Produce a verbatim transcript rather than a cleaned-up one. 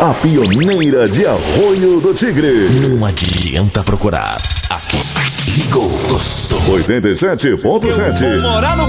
a pioneira de Arroio do Tigre. Não adianta procurar. Aqui, ligou o som. oitenta e sete ponto sete.